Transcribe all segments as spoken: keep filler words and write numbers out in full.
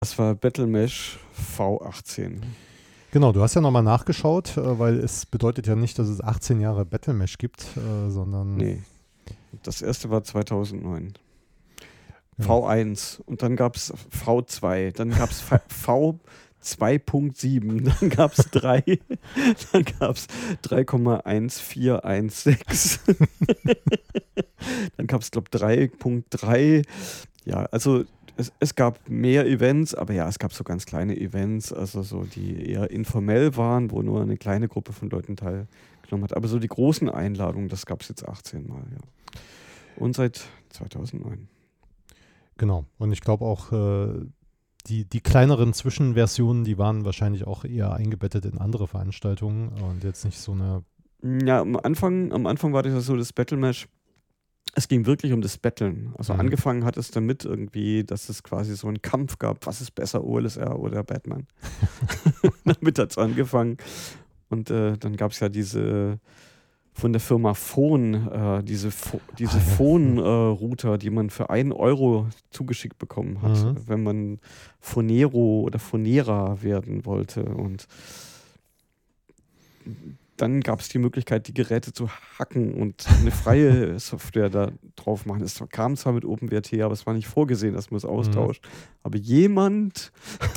Das war Battlemesh V achtzehn. Genau, du hast ja nochmal nachgeschaut, äh, weil es bedeutet ja nicht, dass es achtzehn Jahre Battlemesh gibt, äh, sondern... Nee, das erste war zweitausendneun. Genau. V eins und dann gab es V zwei, dann gab es V zwei Punkt sieben, dann gab es drei, dann gab es drei Komma eins vier eins sechs, dann gab es, glaube ich, drei Punkt drei. Ja, also es, es gab mehr Events, aber ja, es gab so ganz kleine Events, also so, die eher informell waren, wo nur eine kleine Gruppe von Leuten teilgenommen hat. Aber so die großen Einladungen, das gab es jetzt achtzehn Mal, ja. Und seit zweitausendneun. Genau. Und ich glaube auch, äh, die, die kleineren Zwischenversionen, die waren wahrscheinlich auch eher eingebettet in andere Veranstaltungen und jetzt nicht so eine... Ja, am Anfang, am Anfang war das ja so, das Battlemesh, es ging wirklich um das Battlen. Also Mhm. angefangen hat es damit irgendwie, dass es quasi so einen Kampf gab, was ist besser, O L S R oder Batman. Damit hat es angefangen. Und äh, dann gab es ja diese von der Firma Phone, äh, diese, Pho- diese Ah, ja. Phone-Router, die man für einen Euro zugeschickt bekommen hat, Mhm. wenn man Phonero oder Phonera werden wollte. Und dann gab es die Möglichkeit, die Geräte zu hacken und eine freie Software da drauf machen. Es kam zwar mit OpenWrt, aber es war nicht vorgesehen, dass man es austauscht. Aber jemand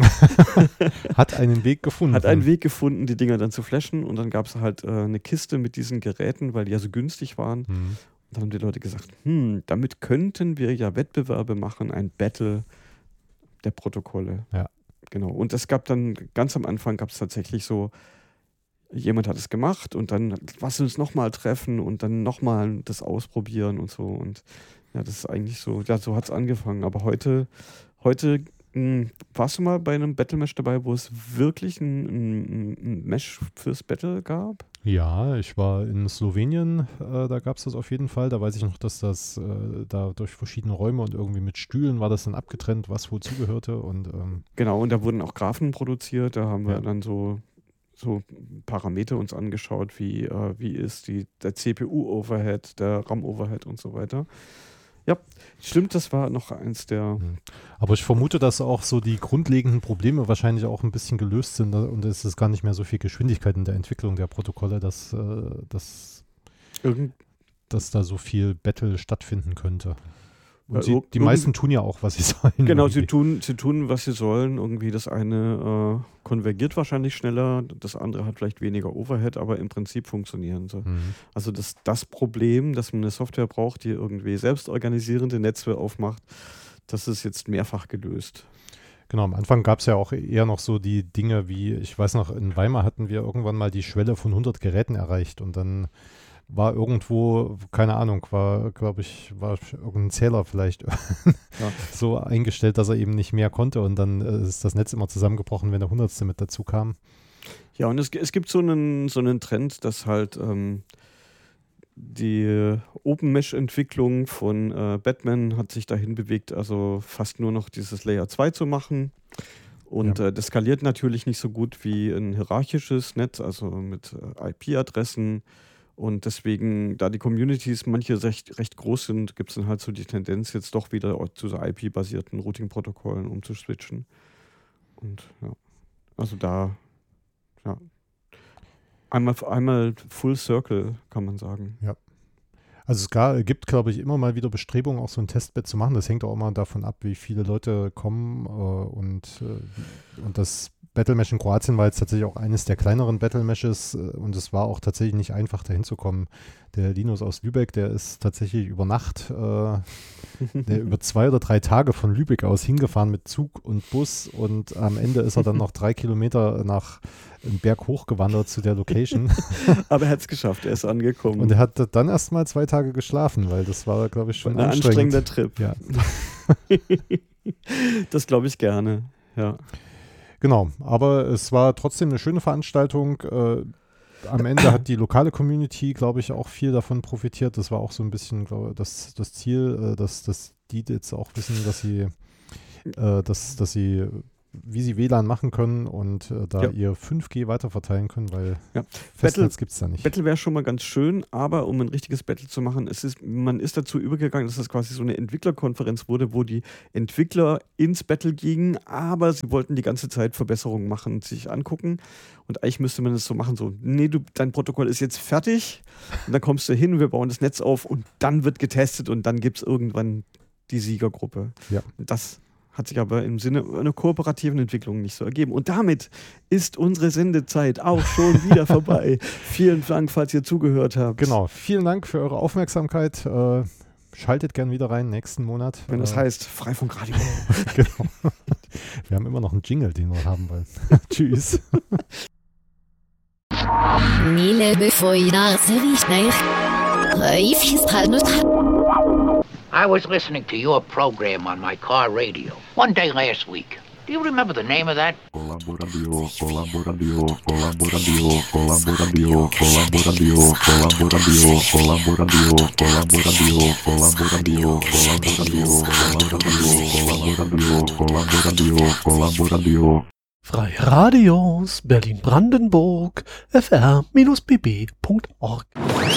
Hat einen Weg gefunden. hat einen Weg gefunden, die Dinger dann zu flashen. Und dann gab es halt äh, eine Kiste mit diesen Geräten, weil die ja so günstig waren. Mhm. Und dann haben die Leute gesagt, hm, damit könnten wir ja Wettbewerbe machen, ein Battle der Protokolle. Ja. Genau. Und es gab dann, ganz am Anfang gab es tatsächlich so, jemand hat es gemacht und dann lass uns nochmal treffen und dann nochmal das ausprobieren und so. Und ja, das ist eigentlich so, ja, so hat es angefangen. Aber heute, heute mh, warst du mal bei einem Battle-Mesh dabei, wo es wirklich ein, ein, ein Mesh fürs Battle gab? Ja, ich war in Slowenien, äh, da gab es das auf jeden Fall. Da weiß ich noch, dass das äh, da durch verschiedene Räume und irgendwie mit Stühlen war das dann abgetrennt, was wozu gehörte. Und ähm, Genau, und da wurden auch Graphen produziert. Da haben wir Ja. dann so, so Parameter uns angeschaut, wie, äh, wie ist die, der C P U-Overhead, der RAM-Overhead und so weiter. Ja, stimmt, das war noch eins der. aber ich vermute, dass auch so die grundlegenden Probleme wahrscheinlich auch ein bisschen gelöst sind, ne? Und es ist gar nicht mehr so viel Geschwindigkeit in der Entwicklung der Protokolle, dass, äh, dass, Irgend, dass da so viel Battle stattfinden könnte. Und Ja, sie, irg- die irgend- meisten tun ja auch, was sie sollen. genau, sie irgendwie. tun, sie tun, was sie sollen. Irgendwie das eine äh, konvergiert wahrscheinlich schneller, das andere hat vielleicht weniger Overhead, aber im Prinzip funktionieren sie. Mhm. Also das, das Problem, dass man eine Software braucht, die irgendwie selbstorganisierende Netzwerke aufmacht, das ist jetzt mehrfach gelöst. Genau, am Anfang gab es ja auch eher noch so die Dinge wie, ich weiß noch, in Weimar hatten wir irgendwann mal die Schwelle von hundert Geräten erreicht und dann war irgendwo, keine Ahnung, war, glaube ich, war irgendein Zähler vielleicht Ja. so eingestellt, dass er eben nicht mehr konnte und dann äh, ist das Netz immer zusammengebrochen, wenn der Hundertste mit dazu kam. Ja, und es, es gibt so einen, so einen Trend, dass halt ähm, die Open-Mesh-Entwicklung von äh, Batman hat sich dahin bewegt, also fast nur noch dieses Layer zwei zu machen. Und Ja. äh, das skaliert natürlich nicht so gut wie ein hierarchisches Netz, also mit äh, I P-Adressen. Und deswegen, da die Communities manche recht, recht groß sind, gibt es dann halt so die Tendenz, jetzt doch wieder zu so I P-basierten Routing-Protokollen umzuswitchen. Und ja, also da, ja, einmal, einmal Full Circle, kann man sagen. Also es gar, gibt, glaube ich, immer mal wieder Bestrebungen, auch so ein Testbed zu machen. Das hängt auch immer davon ab, wie viele Leute kommen. Äh, und, äh, und das Battlemesh in Kroatien war jetzt tatsächlich auch eines der kleineren Battlemeshes. Äh, und es war auch tatsächlich nicht einfach, dahin zu kommen. Der Linus aus Lübeck, der ist tatsächlich über Nacht, äh, der über zwei oder drei Tage von Lübeck aus hingefahren mit Zug und Bus. Und am Ende ist er dann noch drei Kilometer nach einen Berg hochgewandert zu der Location. Aber er hat es geschafft, er ist angekommen. Und er hat dann erst mal zwei Tage geschlafen, weil das war, glaube ich, schon ein anstrengend. anstrengender Trip. Ja, Das glaube ich gerne, ja. genau. Aber es war trotzdem eine schöne Veranstaltung. Äh, am Ende hat die lokale Community, glaube ich, auch viel davon profitiert. Das war auch so ein bisschen, glaube ich, das, das Ziel, äh, dass, dass die jetzt auch wissen, dass sie, äh, dass, dass sie wie sie W L A N machen können und äh, da Ja. ihr fünf G weiterverteilen können, weil Ja. Festnetz gibt es da nicht. Battle wäre schon mal ganz schön, aber um ein richtiges Battle zu machen, es ist, man ist dazu übergegangen, dass das quasi so eine Entwicklerkonferenz wurde, wo die Entwickler ins Battle gingen, aber sie wollten die ganze Zeit Verbesserungen machen und sich angucken. Und eigentlich müsste man das so machen, so, nee, du, dein Protokoll ist jetzt fertig und dann kommst du hin, wir bauen das Netz auf und dann wird getestet und dann gibt es irgendwann die Siegergruppe. Ja. Das hat sich aber im Sinne einer kooperativen Entwicklung nicht so ergeben. Und damit ist unsere Sendezeit auch schon wieder vorbei. Vielen Dank, falls ihr zugehört habt. Genau, vielen Dank für eure Aufmerksamkeit. Äh, schaltet gern wieder rein nächsten Monat. Wenn das äh, heißt Freifunkradio. Genau. Wir haben immer noch einen Jingle, den wir haben wollen. Tschüss. Mille befoida servisneich. I was listening to your program on my car radio one day last week. Do you remember the name of that? Colaboradio, colaboradio, colaboradio, colaboradio, colaboradio, colaboradio, colaboradio, colaboradio, colaboradio, colaboradio, colaboradio, colaboradio. Freie Radios Berlin-Brandenburg f r bindestrich b b punkt org